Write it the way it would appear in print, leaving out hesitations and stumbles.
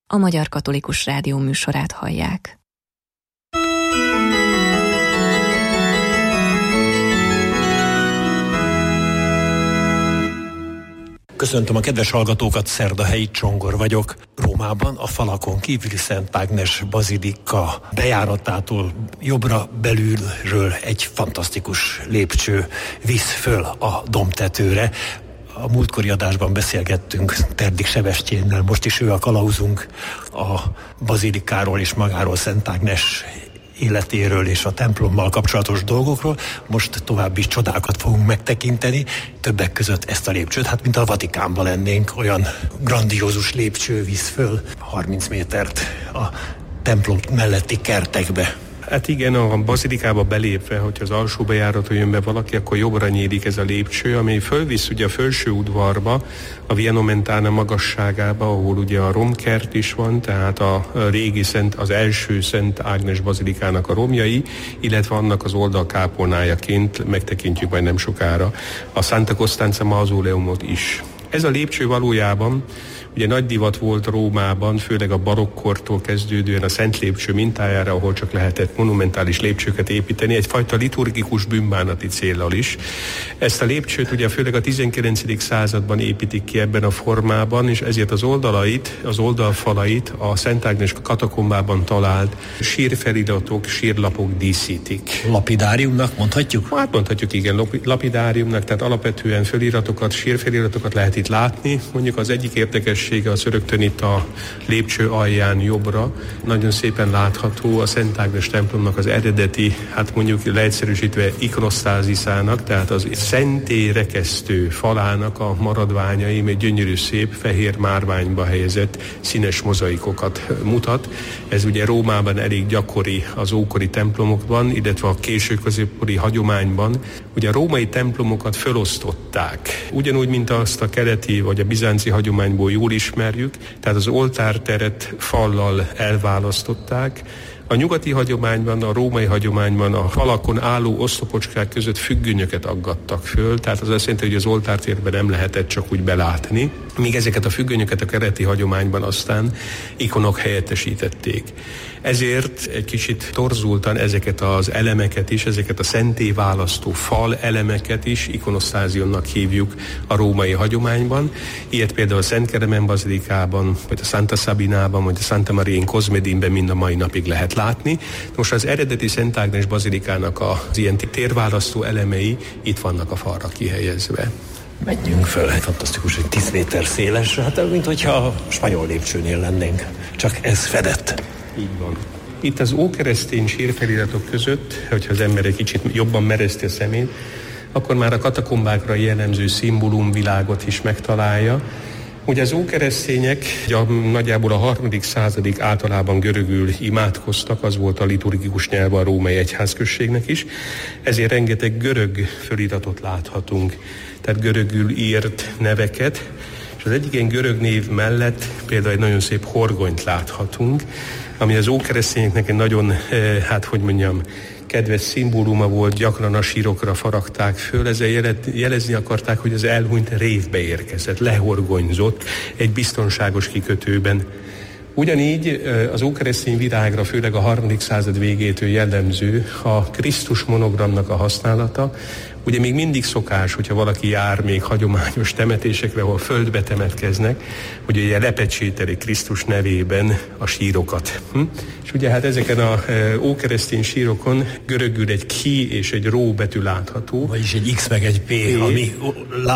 a Magyar Katolikus Rádió műsorát hallják. Köszöntöm a kedves hallgatókat, Szerdahelyi Csongor vagyok. Rómában a falakon kívüli Szent Ágnes bazilika bejáratától jobbra belülről egy fantasztikus lépcső visz föl a dombtetőre. A múltkori adásban beszélgettünk Terdik Sebestyénnel, most is ő a kalauzunk a bazilikáról és magáról, Szent Ágnes életéről és a templommal kapcsolatos dolgokról. Most további csodákat fogunk megtekinteni, többek között ezt a lépcsőt, hát mint a Vatikánban lennénk, olyan grandiózus lépcső visz föl 30 métert a templom melletti kertekbe. Hát igen, a bazilikába belépve, hogyha az alsó bejáraton jön be valaki, akkor jobbra nyílik ez a lépcső, ami fölvisz ugye a felső udvarba, a Via Nomentana magasságába, ahol ugye a romkert is van, tehát a régi az első Szent Ágnes bazilikának a romjai, illetve annak az oldalkápolnájaként megtekintjük majd nem sokára a Santa Costanza Mausoleumot is. Ez a lépcső valójában ugye nagy divat volt Rómában, főleg a barokkortól kezdődően a Szent Lépcső mintájára, ahol csak lehetett monumentális lépcsőket építeni, egyfajta liturgikus bűnbánati céllal is. Ezt a lépcsőt ugye főleg a 19. században építik ki ebben a formában, és ezért az oldalait, az oldalfalait a Szent Ágnes katakombában talált sírfeliratok, sírlapok díszítik. Lapidáriumnak mondhatjuk? Hát mondhatjuk, igen, lapidáriumnak, tehát alapvetően feliratokat, sírfeliratokat lehet itt látni. Mondjuk az egyik érdekes az rögtön itt a lépcső alján jobbra. Nagyon szépen látható a Szent Ágnes templomnak az eredeti, hát mondjuk leegyszerűsítve ikonosztáziszának, tehát az szentély rekesztő falának a maradványai, egy gyönyörű szép fehér márványba helyezett színes mozaikokat mutat. Ez ugye Rómában elég gyakori az ókori templomokban, illetve a késő középkori hagyományban. Ugye a római templomokat felosztották. Ugyanúgy, mint azt a keleti vagy a bizánci hagyományból jól ismerjük, tehát az oltárteret fallal elválasztották. A nyugati hagyományban, a római hagyományban a falakon álló oszlopocskák között függönyöket aggattak föl, tehát az azt jelenti, hogy az oltártérben nem lehetett csak úgy belátni, míg ezeket a függönyöket a keleti hagyományban aztán ikonok helyettesítették. Ezért egy kicsit torzultan ezeket az elemeket is, ezeket a szentélyválasztó fal elemeket is ikonosztázionnak hívjuk a római hagyományban. Ilyet például a Szent Keremen bazilikában, vagy a Santa Sabinában, vagy a Santa Maria in Cosmedinben mind a mai napig lehet látni. Most az eredeti Szent Ágnes bazilikának az ilyen térválasztó elemei itt vannak a falra kihelyezve. Menjünk föl, fantasztikus, hogy 10 méter széles, hát mint hogyha a spanyol lépcsőnél lennénk, csak ez fedett. Így van. Itt az ókeresztény sírfeliratok között, hogyha az ember egy kicsit jobban mereszti a szemét, akkor már a katakombákra jellemző szimbólumvilágot is megtalálja. Ugye az ókeresztények nagyjából a 3. századig általában görögül imádkoztak, az volt a liturgikus nyelve a római egyházközségnek is, ezért rengeteg görög feliratot láthatunk, tehát görögül írt neveket, és az egyik ilyen görög név mellett például egy nagyon szép horgonyt láthatunk, ami az ókeresztényeknek egy nagyon, kedves szimbóluma volt, gyakran a sírokra faragták föl, ezzel jelezni akarták, hogy az elhunyt révbe érkezett, lehorgonyzott egy biztonságos kikötőben. Ugyanígy az ókeresztény virágra, főleg a 3. század végétől jellemző a Krisztus monogramnak a használata. Ugye még mindig szokás, hogyha valaki jár még hagyományos temetésekre, ahol földbe temetkeznek, hogy ugye lepecsételi Krisztus nevében a sírokat. És ugye hát ezeken a ókeresztény sírokon görögül egy ki és egy ró betű látható. Vagyis egy X meg egy P, ami